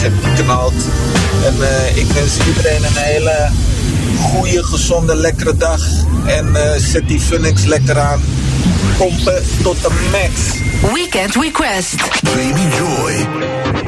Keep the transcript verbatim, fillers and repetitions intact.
geknald. En uh, ik wens iedereen een hele goede, gezonde, lekkere dag. En uh, zet die Funix lekker aan. Pompen tot de max. Weekend Request. Baby Joy.